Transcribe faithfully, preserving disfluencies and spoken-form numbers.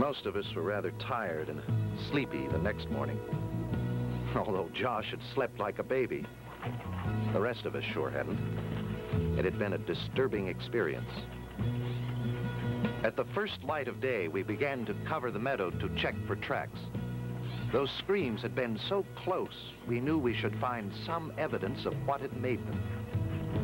Most of us were rather tired and sleepy the next morning. Although Josh had slept like a baby, the rest of us sure hadn't. It had been a disturbing experience. At the first light of day, we began to cover the meadow to check for tracks. Those screams had been so close, we knew we should find some evidence of what had made them.